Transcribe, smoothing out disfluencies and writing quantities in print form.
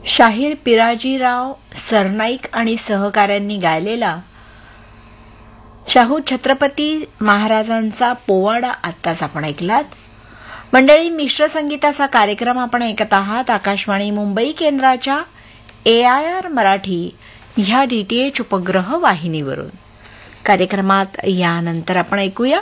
शाहीर पिराजीराव सरनाईक आणि सहकाऱ्यांनी गायलेला शाहू छत्रपती महाराजांचा पोवाडा आत्ताच आपण ऐकलात. मंडळी, मिश्र संगीताचा कार्यक्रम आपण ऐकत आहात आकाशवाणी मुंबई केंद्राच्या AIR मराठी ह्या DTH उपग्रह वाहिनीवरून. कार्यक्रमात यानंतर आपण ऐकूया